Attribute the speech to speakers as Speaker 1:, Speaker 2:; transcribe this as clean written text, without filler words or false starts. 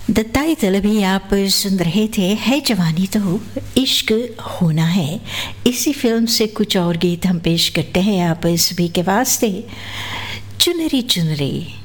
Speaker 1: The title अभी आप सुन रहे थे है जवानी तो इश्क होना है। इसी फिल्म से कुछ और गीत हम पेश करते हैं आप सभी के वास्ते। चुनरी चुनरी